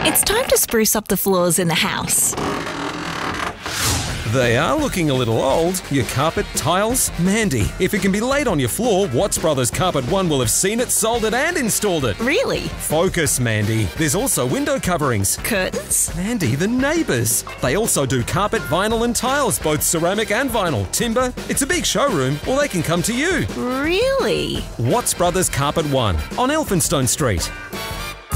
It's time to spruce up the floors in the house. They are looking a little old. Your carpet, tiles? Mandy, if it can be laid on your floor, Watts Brothers Carpet One will have seen it, sold it and installed it. Really? Focus, Mandy. There's also window coverings. Curtains? Mandy, the neighbours. They also do carpet, vinyl and tiles, both ceramic and vinyl. Timber. It's a big showroom, or they can come to you. Really? Watts Brothers Carpet One on Elphinstone Street.